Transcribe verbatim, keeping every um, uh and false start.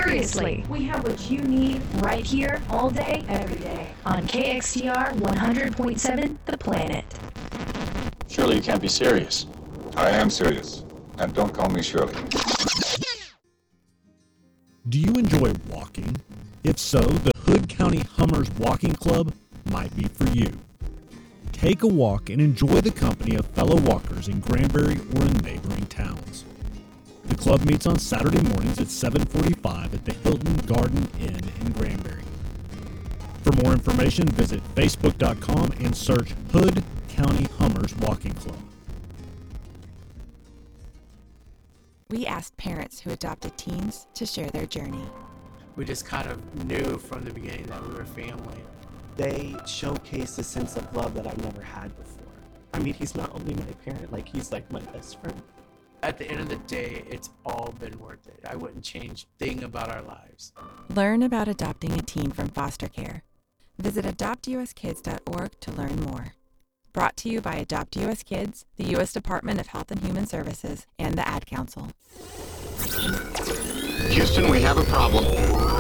Seriously, we have what you need right here, all day, every day. On K X T R one hundred point seven, The Planet. Surely you can't be serious. I am serious. And don't call me Shirley. Do you enjoy walking? If so, the Hood County Hummers Walking Club might be for you. Take a walk and enjoy the company of fellow walkers in Granbury or in neighboring towns. The club meets on Saturday mornings at seven forty-five at the Hilton Garden Inn in Granbury. For more information, visit facebook dot com and search Hood County Hummers Walking Club. We asked parents who adopted teens to share their journey. We just kind of knew from the beginning that we were family. They showcase a sense of love that I've never had before. I mean, he's not only my parent, like he's like my best friend. At the end of the day, it's all been worth it. I wouldn't change a thing about our lives. Learn about adopting a teen from foster care. Visit adopt u s kids dot org to learn more. Brought to you by Adopt U S Kids, the U S Department of Health and Human Services, and the Ad Council. Houston, we have a problem.